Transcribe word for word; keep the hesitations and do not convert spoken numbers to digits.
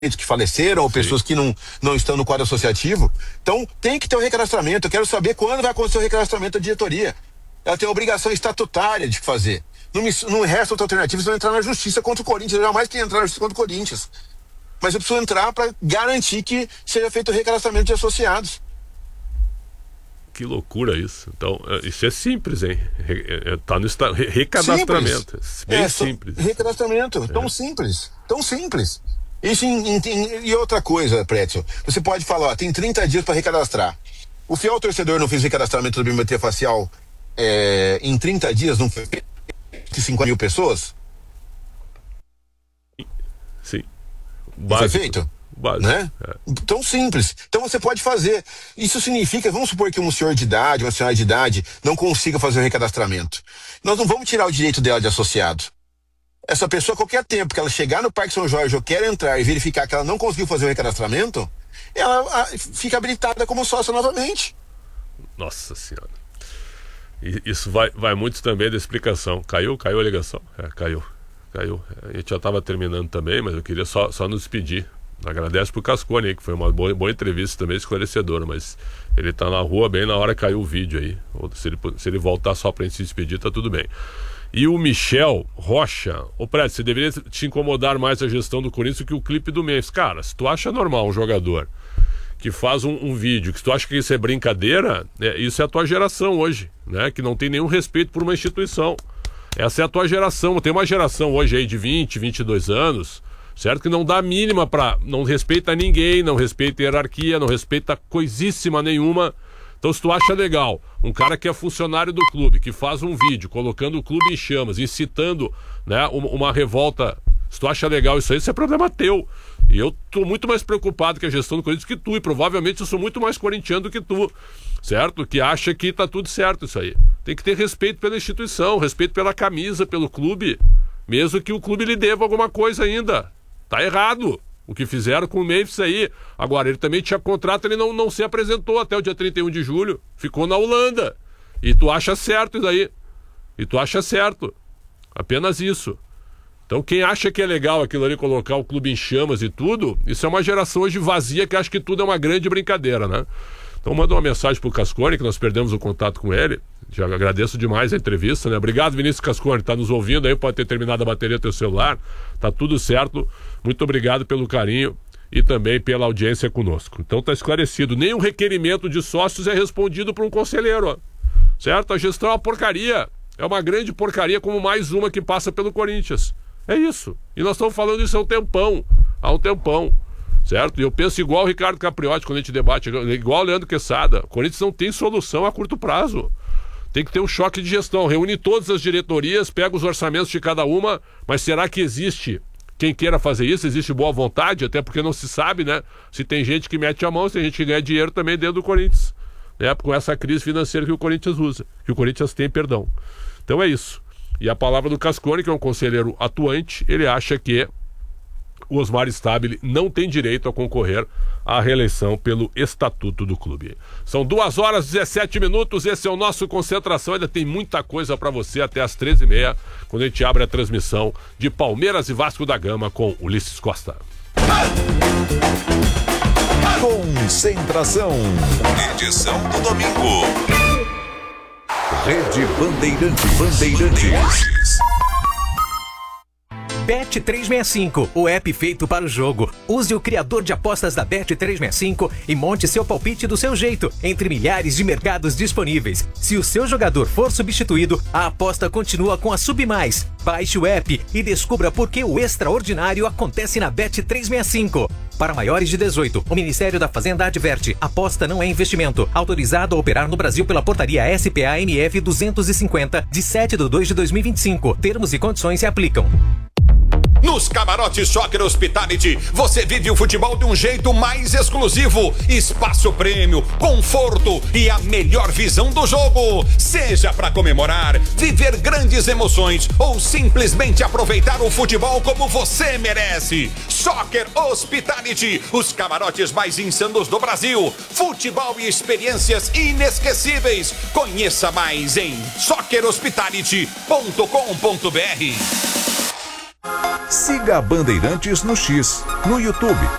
que faleceram, ou Sim. pessoas que não, não estão no quadro associativo. Então, tem que ter um recadastramento. Eu quero saber quando vai acontecer o recadastramento da diretoria. Ela tem a obrigação estatutária de fazer. Não, me, não resta outra alternativa se eu entrar na justiça contra o Corinthians. Eu jamais queria entrar na justiça contra o Corinthians. Mas eu preciso entrar para garantir que seja feito o recadastramento de associados. Que loucura isso. Então, isso é simples, hein? Tá no esta... recadastramento. Simples. Bem é, simples. Recadastramento. É. Tão simples. Tão simples. Isso em, em, e outra coisa, Pretzel. Você pode falar, ó, tem trinta dias para recadastrar. O fiel torcedor não fez recadastramento da biometria facial é, em trinta dias, não foi cinquenta mil pessoas? Sim. Não foi feito? Básico. Né? É. Tão simples. Então você pode fazer. Isso significa, vamos supor que um senhor de idade, uma senhora de idade, não consiga fazer o recadastramento. Nós não vamos tirar o direito dela de associado. Essa pessoa, a qualquer tempo que ela chegar no Parque São Jorge ou quer entrar e verificar que ela não conseguiu fazer o recadastramento, ela a, fica habilitada como sócia novamente. Nossa Senhora. E isso vai, vai muito também da explicação. Caiu? Caiu a ligação? É, caiu. Caiu. A gente já estava terminando também, mas eu queria só, só nos despedir. Agradece pro Cascone aí, que foi uma boa, boa entrevista também, esclarecedora, mas ele tá na rua bem na hora que caiu o vídeo aí. Ou se ele, se ele voltar só pra gente se despedir, tá tudo bem. E o Michel Rocha, ô Prédio, você deveria te incomodar mais a gestão do Corinthians que o clipe do Memphis. Cara, se tu acha normal um jogador que faz um, um vídeo, que se tu acha que isso é brincadeira, é, isso é a tua geração hoje, né? Que não tem nenhum respeito por uma instituição. Essa é a tua geração. Tem uma geração hoje aí de vinte, vinte e dois anos, certo? Que não dá a mínima pra... não respeita ninguém, não respeita hierarquia, não respeita coisíssima nenhuma. Então, se tu acha legal, um cara que é funcionário do clube, que faz um vídeo colocando o clube em chamas, incitando, né, uma, uma revolta, se tu acha legal isso aí, isso é problema teu. E eu tô muito mais preocupado com a gestão do Corinthians que tu, e provavelmente eu sou muito mais corintiano do que tu, certo? Que acha que tá tudo certo isso aí. Tem que ter respeito pela instituição, respeito pela camisa, pelo clube, mesmo que o clube lhe deva alguma coisa ainda. Tá errado o que fizeram com o Memphis aí. Agora, ele também tinha contrato, ele não, não se apresentou até o dia trinta e um de julho. Ficou na Holanda. E tu acha certo isso aí. E tu acha certo. Apenas isso. Então, quem acha que é legal aquilo ali, colocar o clube em chamas e tudo, isso é uma geração hoje vazia que acha que tudo é uma grande brincadeira, né? Então, manda uma mensagem pro Cascone, que nós perdemos o contato com ele. Já agradeço demais a entrevista, né? Obrigado, Vinícius Cascone, tá nos ouvindo aí, pode ter terminado a bateria do teu celular. Tá tudo certo. Muito obrigado pelo carinho e também pela audiência conosco. Então tá esclarecido. Nenhum requerimento de sócios é respondido por um conselheiro, ó. Certo? A gestão é uma porcaria. É uma grande porcaria, como mais uma que passa pelo Corinthians. É isso. E nós estamos falando isso há um tempão. Há um tempão. Certo? E eu penso igual o Ricardo Capriotti quando a gente debate, igual o Leandro Quesada. O Corinthians não tem solução a curto prazo. Tem que ter um choque de gestão. Reúne todas as diretorias, pega os orçamentos de cada uma, mas será que existe quem queira fazer isso? Existe boa vontade? Até porque não se sabe, né? Se tem gente que mete a mão, se tem gente que ganha dinheiro também dentro do Corinthians, né? Com essa crise financeira que o Corinthians usa, que o Corinthians tem, perdão. Então é isso. E a palavra do Cascone, que é um conselheiro atuante, ele acha que o Osmar Stabile não tem direito a concorrer à reeleição pelo estatuto do clube. São duas horas e dezessete minutos, esse é o nosso Concentração, ainda tem muita coisa para você até as treze e meia, quando a gente abre a transmissão de Palmeiras e Vasco da Gama com Ulisses Costa. Concentração. Edição do domingo. Rede Bandeirantes. Bandeirantes. Bet trezentos e sessenta e cinco, o app feito para o jogo. Use o criador de apostas da Bet trezentos e sessenta e cinco e monte seu palpite do seu jeito, entre milhares de mercados disponíveis. Se o seu jogador for substituído, a aposta continua com a Submais. Baixe o app e descubra por que o extraordinário acontece na Bet trezentos e sessenta e cinco. Para maiores de dezoito, o Ministério da Fazenda adverte: aposta não é investimento. Autorizado a operar no Brasil pela portaria S P A M F duzentos e cinquenta, de sete de dois de dois mil e vinte e cinco. Termos e condições se aplicam. Nos camarotes Soccer Hospitality, você vive o futebol de um jeito mais exclusivo. Espaço prêmio, conforto e a melhor visão do jogo. Seja para comemorar, viver grandes emoções ou simplesmente aproveitar o futebol como você merece. Soccer Hospitality, os camarotes mais insanos do Brasil. Futebol e experiências inesquecíveis. Conheça mais em soccer hospitality ponto com ponto b r. Siga a Bandeirantes no X, no YouTube,